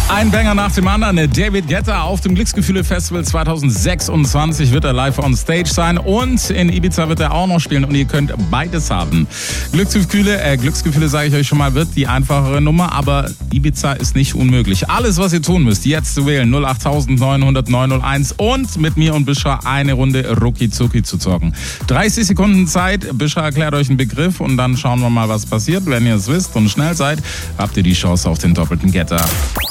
Ein Banger nach dem anderen. David Guetta auf dem Glücksgefühle-Festival 2026 wird er live on stage sein und in Ibiza wird er auch noch spielen und ihr könnt beides haben. Glücksgefühle sage ich euch schon mal, wird die einfachere Nummer, aber Ibiza ist nicht unmöglich. Alles, was ihr tun müsst, jetzt zu wählen, 08900 901 und mit mir und Bishra eine Runde Rucki Zucki zu zocken. 30 Sekunden Zeit, Bishra erklärt euch einen Begriff und dann schauen wir mal, was passiert. Wenn ihr es wisst und schnell seid, habt ihr die Chance auf den doppelten Getter.